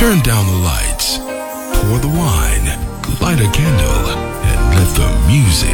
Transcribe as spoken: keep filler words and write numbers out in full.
Turn down the lights, pour the wine, light a candle, and let the music